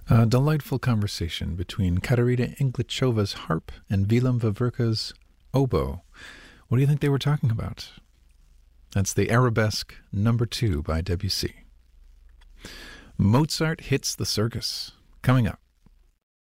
A delightful conversation between Katarina Inglichova's harp and Willem Vavrka's oboe. What do you think they were talking about? That's the Arabesque No. 2 by Debussy. Mozart Hits the Circus, coming up.